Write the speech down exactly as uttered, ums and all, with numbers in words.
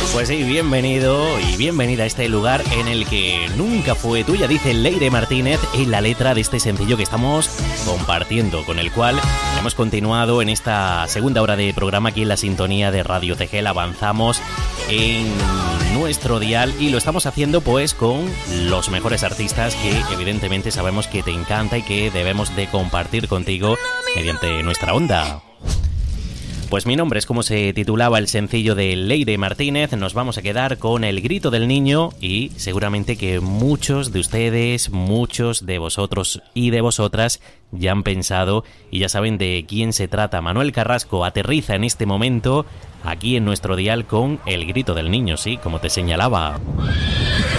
Pues sí, bienvenido y bienvenida a este lugar en el que nunca fue tuya, dice Leire Martínez en la letra de este sencillo que estamos compartiendo, con el cual hemos continuado en esta segunda hora de programa aquí en la sintonía de Radio Tegel. Avanzamos en nuestro dial y lo estamos haciendo pues con los mejores artistas que evidentemente sabemos que te encanta y que debemos de compartir contigo mediante nuestra onda. Pues mi nombre es como se titulaba el sencillo de Leire Martínez. Nos vamos a quedar con El grito del niño y seguramente que muchos de ustedes, muchos de vosotros y de vosotras ya han pensado y ya saben de quién se trata. Manuel Carrasco aterriza en este momento aquí en nuestro dial con El grito del niño, sí, como te señalaba.